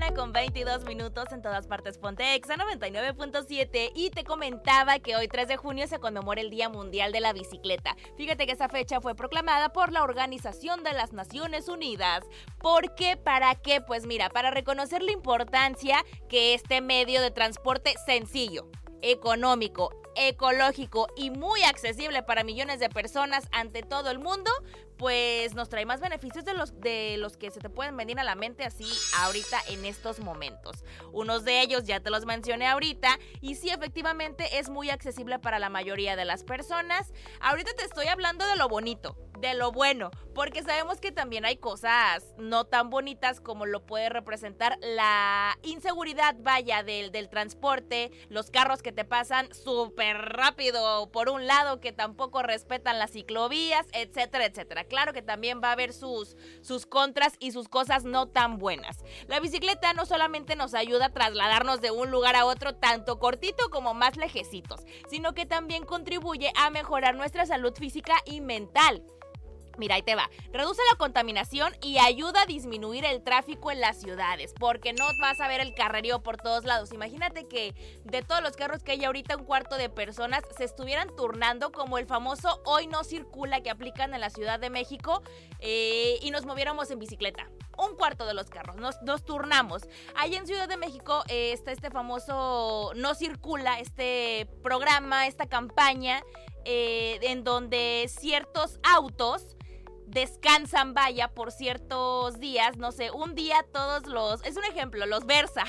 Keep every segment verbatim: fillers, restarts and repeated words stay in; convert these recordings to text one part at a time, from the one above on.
una con veintidós minutos en todas partes. Ponte Exa noventa y nueve punto siete y te comentaba que hoy tres de junio se conmemora el Día Mundial de la Bicicleta. Fíjate que esa fecha fue proclamada por la Organización de las Naciones Unidas. ¿Por qué? ¿Para qué? Pues mira, para reconocer la importancia que este medio de transporte sencillo, económico, ecológico y muy accesible para millones de personas ante todo el mundo, pues nos trae más beneficios de los, de los que se te pueden venir a la mente así ahorita en estos momentos. Unos de ellos ya te los mencioné ahorita y sí, efectivamente es muy accesible para la mayoría de las personas. Ahorita te estoy hablando de lo bonito, de lo bueno, porque sabemos que también hay cosas no tan bonitas como lo puede representar la inseguridad, vaya, del, del transporte, los carros que te pasan súper rápido por un lado, que tampoco respetan las ciclovías, etcétera, etcétera. Claro que también va a haber sus, sus contras y sus cosas no tan buenas. La bicicleta no solamente nos ayuda a trasladarnos de un lugar a otro, tanto cortito como más lejecitos, sino que también contribuye a mejorar nuestra salud física y mental. Mira, ahí te va. Reduce la contaminación y ayuda a disminuir el tráfico en las ciudades, porque no vas a ver el carrerío por todos lados. Imagínate que de todos los carros que hay ahorita, un cuarto de personas se estuvieran turnando como el famoso Hoy No Circula que aplican en la Ciudad de México eh, y nos moviéramos en bicicleta. Un cuarto de los carros, nos, nos turnamos. Ahí en Ciudad de México eh, está este famoso No Circula, este programa, esta campaña eh, en donde ciertos autos descansan, vaya, por ciertos días, no sé, un día todos los, es un ejemplo, los Versa,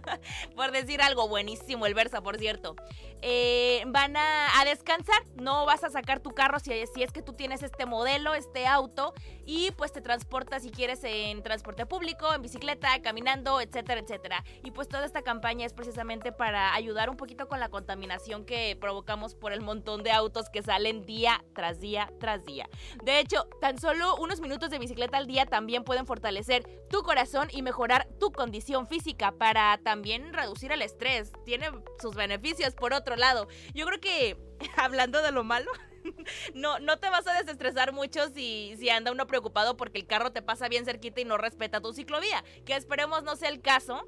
por decir algo, buenísimo el Versa, por cierto, eh, van a, a descansar, no vas a sacar tu carro si, si es que tú tienes este modelo, este auto, y pues te transportas si quieres en transporte público, en bicicleta, caminando, etcétera, etcétera, y pues toda esta campaña es precisamente para ayudar un poquito con la contaminación que provocamos por el montón de autos que salen día tras día tras día. De hecho, tan solo Solo unos minutos de bicicleta al día también pueden fortalecer tu corazón y mejorar tu condición física para también reducir el estrés. Tiene sus beneficios por otro lado. Yo creo que, hablando de lo malo, no, no te vas a desestresar mucho si, si anda uno preocupado porque el carro te pasa bien cerquita y no respeta tu ciclovía. Que esperemos no sea el caso.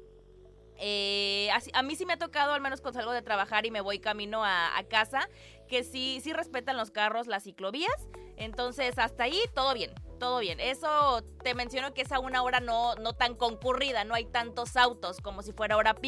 Eh, así, a mí sí me ha tocado, al menos cuando salgo de trabajar y me voy camino a, a casa, que sí, sí respetan los carros las ciclovías. Entonces hasta ahí todo bien, todo bien. Eso te menciono que es a una hora no, no tan concurrida, no hay tantos autos como si fuera hora pico.